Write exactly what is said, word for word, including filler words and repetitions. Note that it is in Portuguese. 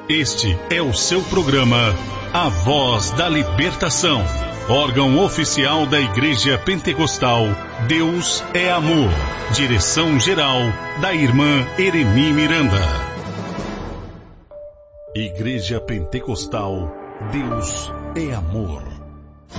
Este é o seu programa A Voz da Libertação, órgão oficial da Igreja Pentecostal Deus é Amor. Direção-geral da irmã Ereni Miranda. Igreja Pentecostal Deus é Amor.